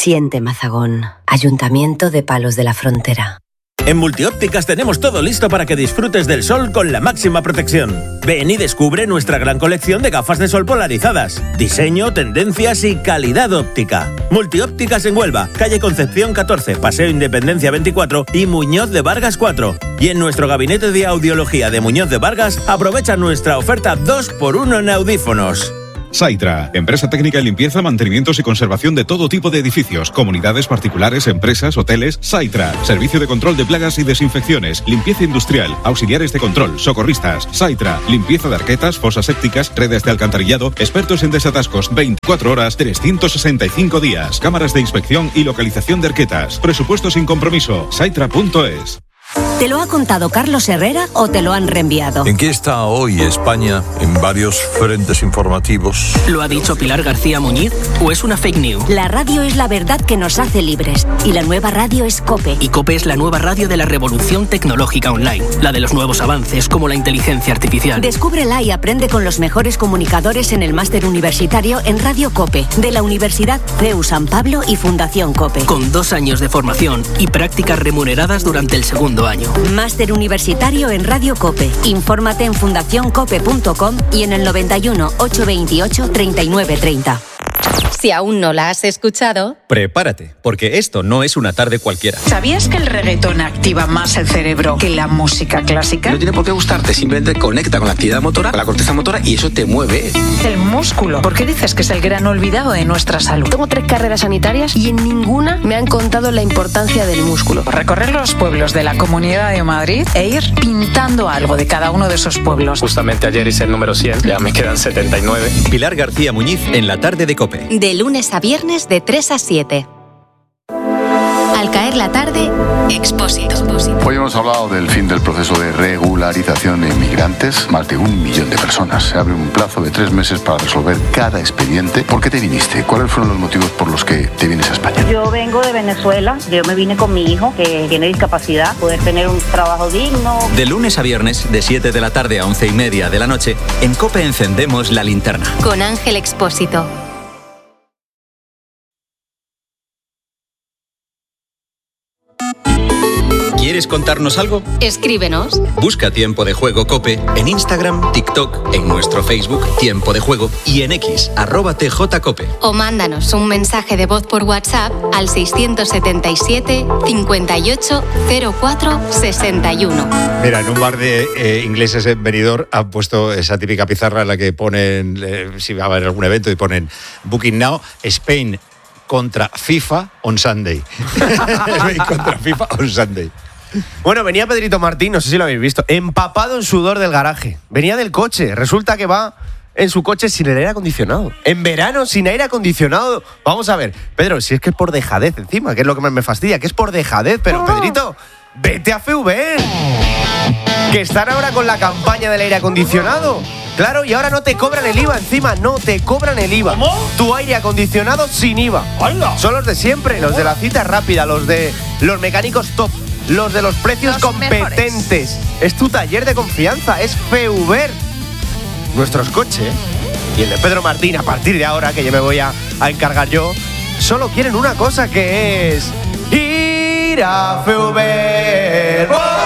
Siente Mazagón, Ayuntamiento de Palos de la Frontera. En Multiópticas tenemos todo listo para que disfrutes del sol con la máxima protección. Ven y descubre nuestra gran colección de gafas de sol polarizadas. Diseño, tendencias y calidad óptica. Multiópticas en Huelva, calle Concepción 14, Paseo Independencia 24 y Muñoz de Vargas 4. Y en nuestro gabinete de audiología de Muñoz de Vargas, aprovecha nuestra oferta 2x1 en audífonos. Saitra, empresa técnica en limpieza, mantenimientos y conservación de todo tipo de edificios, comunidades particulares, empresas, hoteles. Saitra, servicio de control de plagas y desinfecciones, limpieza industrial, auxiliares de control, socorristas. Saitra, limpieza de arquetas, fosas sépticas, redes de alcantarillado, expertos en desatascos, 24 horas, 365 días, cámaras de inspección y localización de arquetas. Presupuesto sin compromiso. Saitra.es. ¿Te lo ha contado Carlos Herrera o te lo han reenviado? ¿En qué está hoy España en varios frentes informativos? ¿Lo ha dicho Pilar García Muñiz o es una fake news? La radio es la verdad que nos hace libres y la nueva radio es COPE. Y COPE es la nueva radio de la revolución tecnológica online, la de los nuevos avances como la inteligencia artificial. Descúbrela y aprende con los mejores comunicadores en el máster universitario en Radio COPE de la Universidad CEU San Pablo y Fundación COPE. Con 2 años de formación y prácticas remuneradas durante el segundo año. Máster universitario en Radio COPE. Infórmate en fundacioncope.com y en el 91 828 3930. Si aún no la has escuchado, prepárate, porque esto no es una tarde cualquiera. ¿Sabías que el reggaetón activa más el cerebro que la música clásica? No tiene por qué gustarte, simplemente conecta con la actividad motora, con la corteza motora, y eso te mueve. El músculo. ¿Por qué dices que es el gran olvidado de nuestra salud? Tengo 3 carreras sanitarias y en ninguna me han contado la importancia del músculo. Recorrer los pueblos de la Comunidad de Madrid e ir pintando algo de cada uno de esos pueblos. Justamente ayer hice el número 100, ya me quedan 79. Pilar García Muñiz en la tarde de COPE. de lunes a viernes de 3 a 7. Al caer la tarde, Expósito. Hoy hemos hablado del fin del proceso de regularización de inmigrantes. Más de 1 millón de personas. Se abre un plazo de 3 meses para resolver cada expediente. ¿Por qué te viniste? ¿Cuáles fueron los motivos por los que te vienes a España? Yo vengo de Venezuela. Yo me vine con mi hijo que tiene discapacidad. Poder tener un trabajo digno. De lunes a viernes, de 7 de la tarde a 11:30 de la noche, en COPE encendemos la linterna. Con Ángel Expósito. ¿Quieres contarnos algo? Escríbenos. Busca Tiempo de Juego COPE en Instagram, TikTok, en nuestro Facebook Tiempo de Juego y en X, @TJCOPE. O mándanos un mensaje de voz por WhatsApp al 677 58 04 61. Mira, en un bar de ingleses en Benidorm han puesto esa típica pizarra en la que ponen, si va a haber algún evento, y ponen Booking Now, Spain contra FIFA on Sunday. Spain contra FIFA on Sunday. Bueno, venía Pedrito Martín, no sé si lo habéis visto, empapado en sudor del garaje. Venía del coche, resulta que va en su coche sin el aire acondicionado. En verano, sin aire acondicionado. Vamos a ver, Pedro, si es que es por dejadez encima, que es lo que más me fastidia, que es por dejadez, pero Pedrito, vete a FV. Que están ahora con la campaña del aire acondicionado. Claro, y ahora no te cobran el IVA encima, no te cobran el IVA. ¿Cómo? Tu aire acondicionado sin IVA. ¡Hala! Son los de siempre, los de la cita rápida, los de los mecánicos top, los de los precios los competentes. Mejores. Es tu taller de confianza, es FV. Nuestros coches y el de Pedro Martín, a partir de ahora, que ya me voy a encargar yo, solo quieren una cosa, que es ir a FV.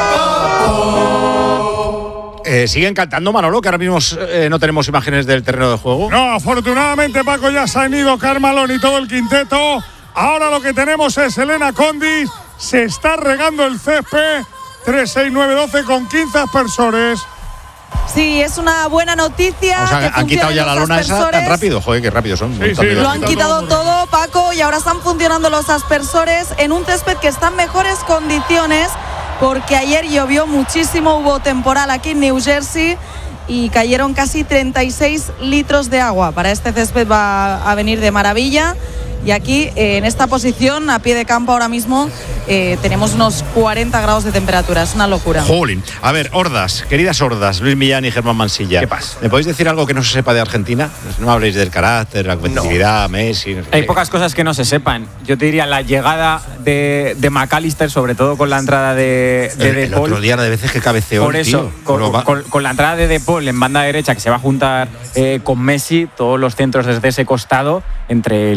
¿Siguen cantando, Manolo, que ahora mismo no tenemos imágenes del terreno de juego? No, afortunadamente, Paco, ya se han ido Carmalón y todo el quinteto. Ahora lo que tenemos es Elena Condis. Se está regando el césped. 3, 6, 9, 12 con 15 aspersores. Sí, es una buena noticia. O sea, han quitado ya la lona esa tan rápido. Joder, qué rápido son. Sí, lo han quitado todo, Paco, y ahora están funcionando los aspersores en un césped que está en mejores condiciones, porque ayer llovió muchísimo, hubo temporal aquí en New Jersey y cayeron casi 36 litros de agua. Para este césped va a venir de maravilla. Y aquí, en esta posición, a pie de campo ahora mismo, tenemos unos 40 grados de temperatura. Es una locura. Jolín. A ver, hordas, queridas hordas, Luis Millán y Germán Mansilla. ¿Qué pasa? ¿Me podéis decir algo que no se sepa de Argentina? No habléis del carácter, la competitividad, Messi. No sé Hay qué. pocas cosas que no se sepan. Yo te diría la llegada de McAllister, sobre todo con la entrada de De Paul. El otro día, de veces que cabeceó. Por eso, con la entrada de Paul en banda derecha, que se va a juntar con Messi, todos los centros desde ese costado, entre líneas entra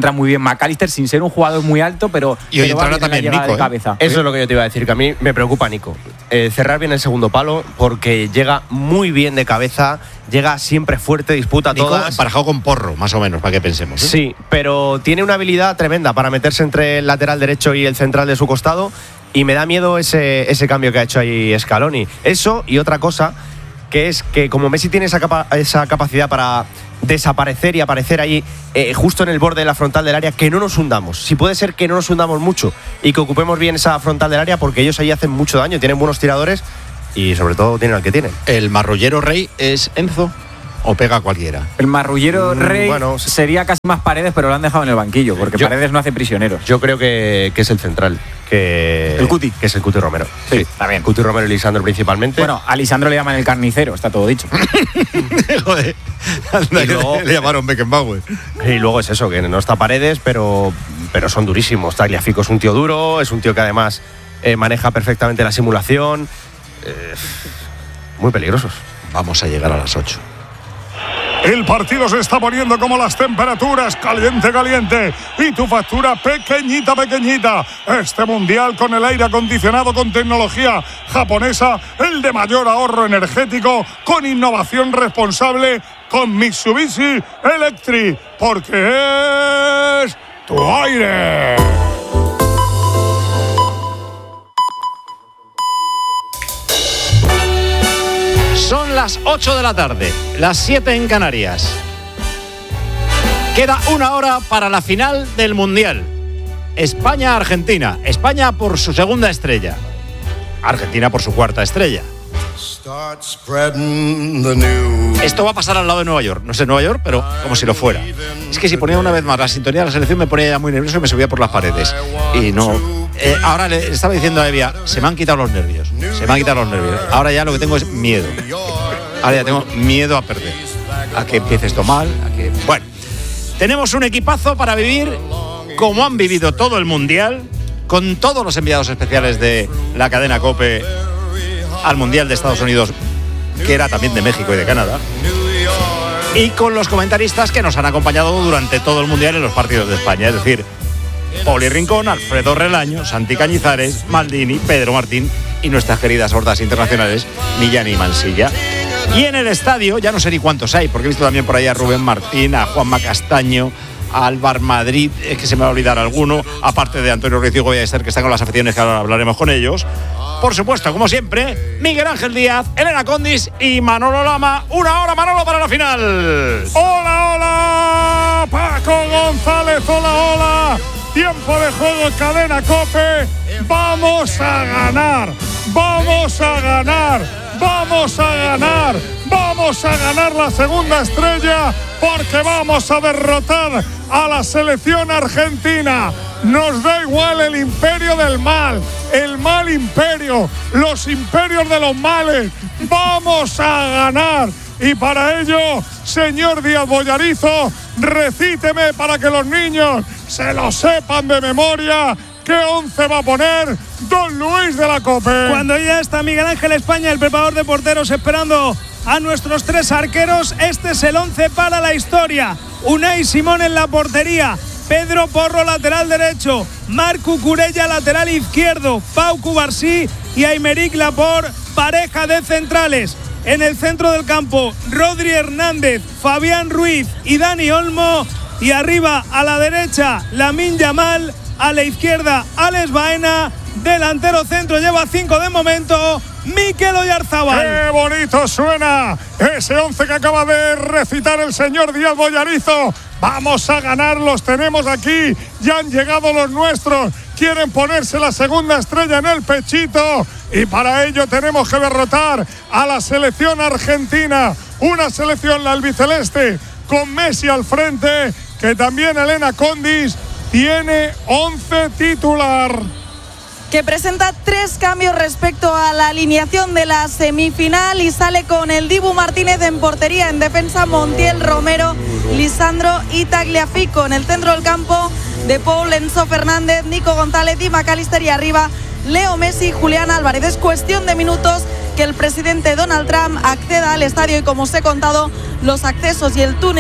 entra muy bien McAllister sin ser un jugador muy alto, pero y hoy entrará también Nico, de cabeza. Eso es lo que yo te iba a decir, que a mí me preocupa Nico. Cerrar bien el segundo palo, porque llega muy bien de cabeza, llega siempre fuerte, disputa Nico todas. emparejado con Porro, más o menos, para que pensemos. Sí, pero tiene una habilidad tremenda para meterse entre el lateral derecho y el central de su costado, y me da miedo ese cambio que ha hecho ahí Scaloni. Eso y otra cosa, que es que como Messi tiene esa capacidad para desaparecer y aparecer ahí justo en el borde de la frontal del área, que no nos hundamos. Si puede ser que no nos hundamos mucho y que ocupemos bien esa frontal del área, porque ellos ahí hacen mucho daño, tienen buenos tiradores y sobre todo tienen al que tienen. ¿El marrullero rey es Enzo o pega a cualquiera? El marrullero rey sería casi más Paredes, pero lo han dejado en el banquillo, porque Paredes no hace prisioneros. Yo creo que es el central. El Cuti. Que es el Cuti Romero. Sí, también. Cuti Romero y Lisandro principalmente. Bueno, a Lisandro le llaman el carnicero, está todo dicho. Joder, y luego, le llamaron Beckenbauer. Y luego es eso, que no está Paredes, pero son durísimos. Tagliafico es un tío duro, es un tío que además maneja perfectamente la simulación. Muy peligrosos. Vamos a llegar a las 8. El partido se está poniendo como las temperaturas, caliente, caliente. Y tu factura pequeñita, pequeñita. Este mundial con el aire acondicionado con tecnología japonesa, el de mayor ahorro energético, con innovación responsable, con Mitsubishi Electric. Porque es tu aire. Son las 8 de la tarde, las 7 en Canarias. Queda una hora para la final del Mundial. España-Argentina. España por su segunda estrella. Argentina por su cuarta estrella. Esto va a pasar al lado de Nueva York. No sé Nueva York, pero como si lo fuera. Es que si ponía una vez más la sintonía de la selección me ponía ya muy nervioso y me subía por las paredes. Y no... ahora le estaba diciendo a Evia, se me han quitado los nervios. Ahora ya lo que tengo es miedo. Ahora ya tengo miedo a perder. A que empiece esto mal. Bueno, tenemos un equipazo para vivir como han vivido todo el Mundial, con todos los enviados especiales de la cadena COPE al Mundial de Estados Unidos, que era también de México y de Canadá, y con los comentaristas que nos han acompañado durante todo el Mundial en los partidos de España, es decir, Poli Rincón, Alfredo Relaño, Santi Cañizares, Maldini, Pedro Martín y nuestras queridas hordas internacionales, Millán y Mansilla. Y en el estadio, ya no sé ni cuántos hay, porque he visto también por ahí a Rubén Martín, a Juanma Castaño, a Alvar Madrid, es que se me va a olvidar alguno, aparte de Antonio Ruiz y Goya Ester, que están con las aficiones, que ahora hablaremos con ellos. Por supuesto, como siempre, Miguel Ángel Díaz, Elena Condis y Manolo Lama. Una hora, Manolo, para la final. ¡Hola, hola! Paco González, hola, hola. Tiempo de juego en cadena COPE. Vamos a ganar. Vamos a ganar. Vamos a ganar. Vamos a ganar la segunda estrella, porque vamos a derrotar a la selección argentina. Nos da igual el imperio del mal, el mal imperio, los imperios de los males. Vamos a ganar. Y para ello, señor Díaz Bollarizo, recíteme para que los niños se lo sepan de memoria. ¿Qué 11 va a poner don Luis de la COPE? Cuando ya está Miguel Ángel España, el preparador de porteros, esperando a nuestros tres arqueros, este es el 11 para la historia. Unai Simón en la portería, Pedro Porro lateral derecho, Marc Cucurella lateral izquierdo, Pau Cubarsí y Aymeric Laporte, pareja de centrales. En el centro del campo, Rodri Hernández, Fabián Ruiz y Dani Olmo. Y arriba a la derecha, Lamine Yamal. A la izquierda, Alex Baena. Delantero centro, lleva 5 de momento, Mikel Oyarzabal. ¡Qué bonito suena ese 11 que acaba de recitar el señor Díaz Bollarizo! Vamos a ganar, los tenemos aquí, ya han llegado los nuestros, quieren ponerse la segunda estrella en el pechito, y para ello tenemos que derrotar a la selección argentina, una selección, la albiceleste, con Messi al frente, que también Elena Condis tiene 11 titular. Que presenta 3 cambios respecto a la alineación de la semifinal y sale con el Dibu Martínez en portería, en defensa Montiel, Romero, Lisandro y Tagliafico. En el centro del campo, De Paul, Enzo Fernández, Nico González y McAllister, y arriba Leo Messi y Julián Álvarez. Es cuestión de minutos que el presidente Donald Trump acceda al estadio, y como os he contado, los accesos y el túnel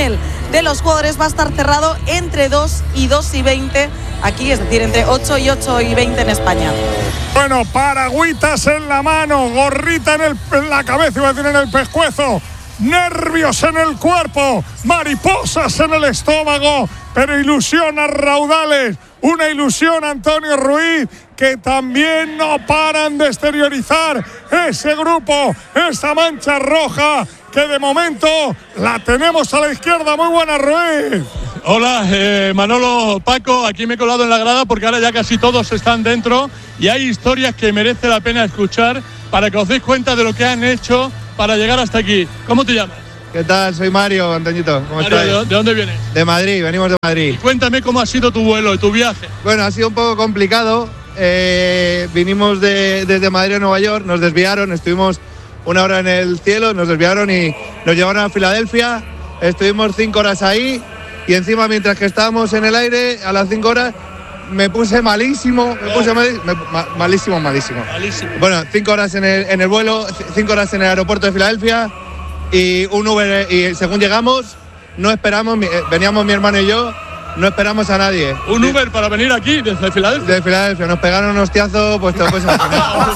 de los jugadores va a estar cerrado entre 2 y 2 y 20 aquí, es decir, entre 8 y 8 y 20 en España. Bueno, paragüitas en la mano, gorrita en la cabeza, iba a decir en el pescuezo, nervios en el cuerpo, mariposas en el estómago, pero ilusión a raudales. Una ilusión, Antonio Ruiz, que también no paran de exteriorizar ese grupo, esa mancha roja, que de momento la tenemos a la izquierda. Muy buena, Ruiz. Hola, Manolo, Paco, aquí me he colado en la grada porque ahora ya casi todos están dentro y hay historias que merece la pena escuchar para que os deis cuenta de lo que han hecho para llegar hasta aquí. ¿Cómo te llamas? ¿Qué tal? Soy Mario, Antoñito. ¿Cómo estás? ¿De dónde vienes? De Madrid, venimos de Madrid. Y cuéntame cómo ha sido tu vuelo y tu viaje. Bueno, ha sido un poco complicado. Vinimos desde Madrid a Nueva York, nos desviaron, estuvimos una hora en el cielo, nos desviaron y nos llevaron a Filadelfia. Estuvimos 5 horas ahí y encima mientras que estábamos en el aire, a las 5 horas, me puse malísimo, malísimo. Bueno, 5 horas en el vuelo, 5 horas en el aeropuerto de Filadelfia y un Uber, y según llegamos, no esperamos, veníamos mi hermano y yo, no esperamos a nadie. ¿Un Uber para venir aquí desde Filadelfia? De Filadelfia, nos pegaron unos hostiazos, pues te lo puedes imaginar.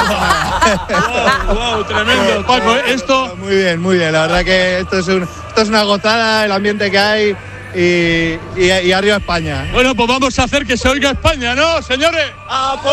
wow, tremendo, Paco, esto... Muy bien, la verdad que esto es una gozada, el ambiente que hay. Y arriba España. Bueno, pues vamos a hacer que se oiga España, ¿no, señores? ¡A por